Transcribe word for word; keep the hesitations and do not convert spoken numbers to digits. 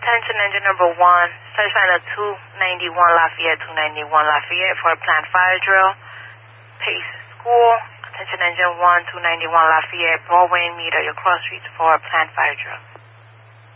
Attention engine number one, search line of two ninety-one Lafayette, two ninety-one Lafayette for a planned fire drill. Pace School. Attention engine one, two ninety-one Lafayette, Broadway and Meter, your cross streets for a planned fire drill.